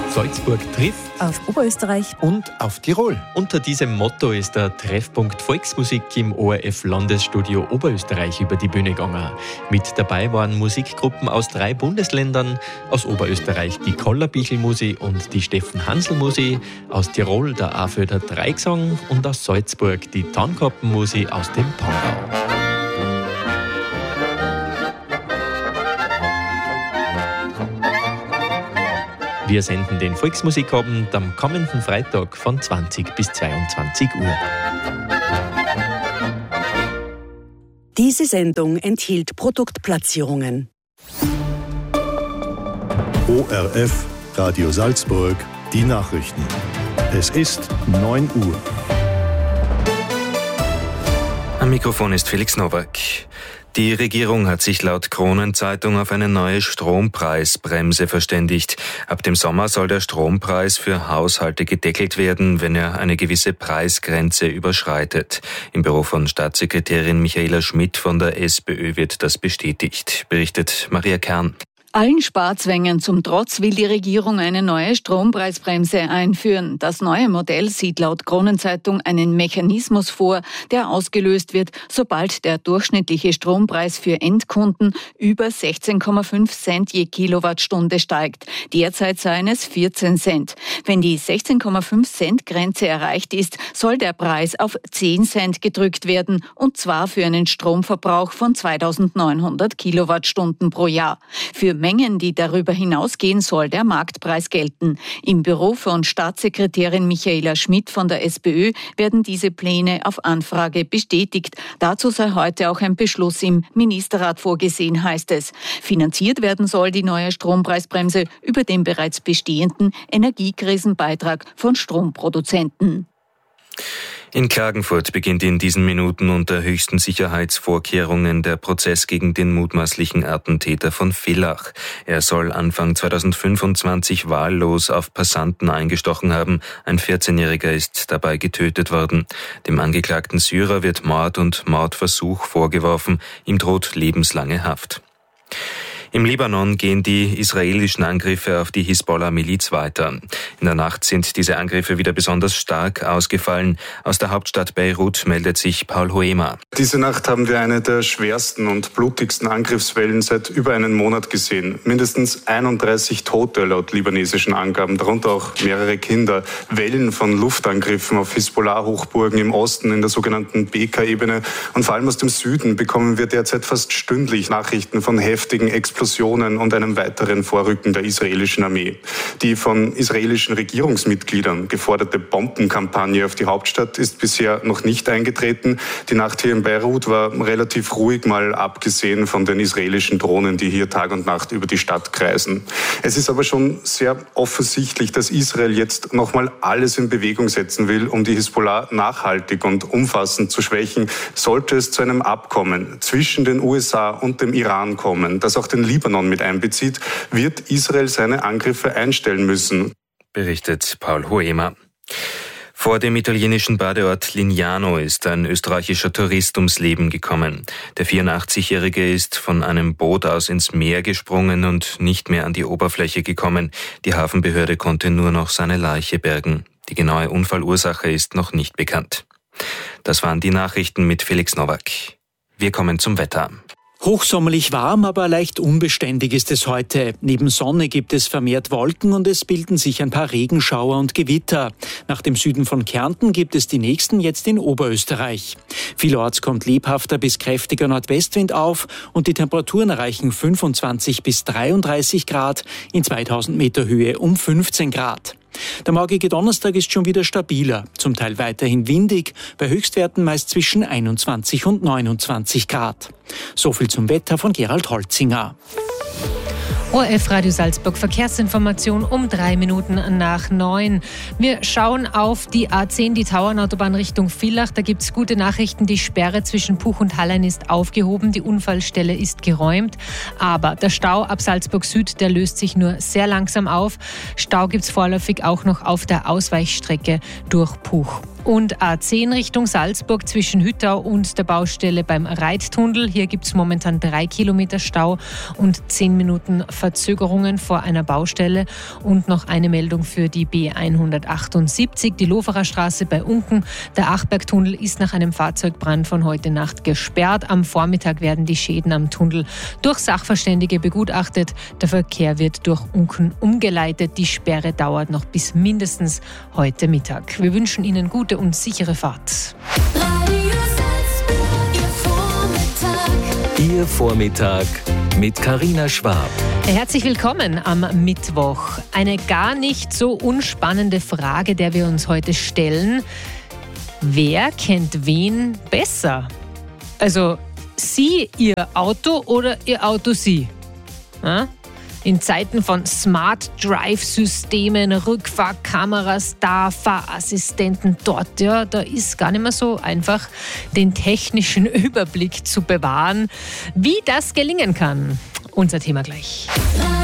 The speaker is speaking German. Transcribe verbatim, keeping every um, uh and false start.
Salzburg trifft auf Oberösterreich und auf Tirol. Unter diesem Motto ist der Treffpunkt Volksmusik im O R F-Landesstudio Oberösterreich über die Bühne gegangen. Mit dabei waren Musikgruppen aus drei Bundesländern, aus Oberösterreich die Kollerbichl-Musi und die Steffen-Hansl-Musi, aus Tirol der Aföder Dreigesang und aus Salzburg die Tankappen-Musi aus dem Pangau. Wir senden den Volksmusikabend am kommenden Freitag von zwanzig bis zweiundzwanzig Uhr. Diese Sendung enthielt Produktplatzierungen. O R F, Radio Salzburg, die Nachrichten. Es ist neun Uhr. Am Mikrofon ist Felix Nowak. Die Regierung hat sich laut Kronenzeitung auf eine neue Strompreisbremse verständigt. Ab dem Sommer soll der Strompreis für Haushalte gedeckelt werden, wenn er eine gewisse Preisgrenze überschreitet. Im Büro von Staatssekretärin Michaela Schmidt von der SPÖ wird das bestätigt, berichtet Maria Kern. Allen Sparzwängen zum Trotz will die Regierung eine neue Strompreisbremse einführen. Das neue Modell sieht laut Kronenzeitung einen Mechanismus vor, der ausgelöst wird, sobald der durchschnittliche Strompreis für Endkunden über sechzehn Komma fünf Cent je Kilowattstunde steigt. Derzeit seien es vierzehn Cent. Wenn die sechzehn Komma fünf Cent Grenze erreicht ist, soll der Preis auf zehn Cent gedrückt werden, und zwar für einen Stromverbrauch von zweitausendneunhundert Kilowattstunden pro Jahr. Für Mengen, die darüber hinausgehen, soll der Marktpreis gelten. Im Büro von Staatssekretärin Michaela Schmidt von der SPÖ werden diese Pläne auf Anfrage bestätigt. Dazu sei heute auch ein Beschluss im Ministerrat vorgesehen, heißt es. Finanziert werden soll die neue Strompreisbremse über den bereits bestehenden Energiekrisenbeitrag von Stromproduzenten. In Klagenfurt beginnt in diesen Minuten unter höchsten Sicherheitsvorkehrungen der Prozess gegen den mutmaßlichen Attentäter von Villach. Er soll Anfang zweitausendfünfundzwanzig wahllos auf Passanten eingestochen haben. Ein vierzehnjähriger ist dabei getötet worden. Dem angeklagten Syrer wird Mord und Mordversuch vorgeworfen. Ihm droht lebenslange Haft. Im Libanon gehen die israelischen Angriffe auf die Hisbollah-Miliz weiter. In der Nacht sind diese Angriffe wieder besonders stark ausgefallen. Aus der Hauptstadt Beirut meldet sich Paul Hoema. Diese Nacht haben wir eine der schwersten und blutigsten Angriffswellen seit über einem Monat gesehen. Mindestens einunddreißig Tote laut libanesischen Angaben, darunter auch mehrere Kinder. Wellen von Luftangriffen auf Hisbollah-Hochburgen im Osten in der sogenannten Beka-Ebene. Und vor allem aus dem Süden bekommen wir derzeit fast stündlich Nachrichten von heftigen Explosionen. Explosionen und einem weiteren Vorrücken der israelischen Armee. Die von israelischen Regierungsmitgliedern geforderte Bombenkampagne auf die Hauptstadt ist bisher noch nicht eingetreten. Die Nacht hier in Beirut war relativ ruhig, mal abgesehen von den israelischen Drohnen, die hier Tag und Nacht über die Stadt kreisen. Es ist aber schon sehr offensichtlich, dass Israel jetzt nochmal alles in Bewegung setzen will, um die Hisbollah nachhaltig und umfassend zu schwächen. Sollte es zu einem Abkommen zwischen den U S A und dem Iran kommen, das auch den Libanon mit einbezieht, wird Israel seine Angriffe einstellen müssen. Berichtet Paul Hoema. Vor dem italienischen Badeort Lignano ist ein österreichischer Tourist ums Leben gekommen. Der vierundachtzigjährige ist von einem Boot aus ins Meer gesprungen und nicht mehr an die Oberfläche gekommen. Die Hafenbehörde konnte nur noch seine Leiche bergen. Die genaue Unfallursache ist noch nicht bekannt. Das waren die Nachrichten mit Felix Nowak. Wir kommen zum Wetter. Hochsommerlich warm, aber leicht unbeständig ist es heute. Neben Sonne gibt es vermehrt Wolken und es bilden sich ein paar Regenschauer und Gewitter. Nach dem Süden von Kärnten gibt es die nächsten jetzt in Oberösterreich. Vielorts kommt lebhafter bis kräftiger Nordwestwind auf und die Temperaturen erreichen fünfundzwanzig bis dreiunddreißig Grad, in zweitausend Meter Höhe um fünfzehn Grad. Der morgige Donnerstag ist schon wieder stabiler, zum Teil weiterhin windig, bei Höchstwerten meist zwischen einundzwanzig und neunundzwanzig Grad. So viel zum Wetter von Gerald Holzinger. O R F Radio Salzburg Verkehrsinformation um drei Minuten nach neun. Wir schauen auf die A zehn, die Tauernautobahn Richtung Villach. Da gibt es gute Nachrichten. Die Sperre zwischen Puch und Hallein ist aufgehoben. Die Unfallstelle ist geräumt. Aber der Stau ab Salzburg Süd, der löst sich nur sehr langsam auf. Stau gibt es vorläufig auch noch auf der Ausweichstrecke durch Puch. Und A zehn Richtung Salzburg zwischen Hüttau und der Baustelle beim Reittunnel. Hier gibt es momentan drei Kilometer Stau und zehn Minuten Verzögerungen vor einer Baustelle. Und noch eine Meldung für die B hundertachtundsiebzig, die Loferer Straße bei Unken. Der Achbergtunnel ist nach einem Fahrzeugbrand von heute Nacht gesperrt. Am Vormittag werden die Schäden am Tunnel durch Sachverständige begutachtet. Der Verkehr wird durch Unken umgeleitet. Die Sperre dauert noch bis mindestens heute Mittag. Wir wünschen Ihnen gute und sichere Fahrt. Ihr Vormittag mit Carina Schwab. Herzlich willkommen am Mittwoch. Eine gar nicht so unspannende Frage, der wir uns heute stellen. Wer kennt wen besser? Also Sie, Ihr Auto oder Ihr Auto Sie? Ja? In Zeiten von Smart Drive-Systemen, Rückfahrkameras da, Fahrassistenten dort, ja, da ist gar nicht mehr so einfach, den technischen Überblick zu bewahren. Wie das gelingen kann, unser Thema gleich.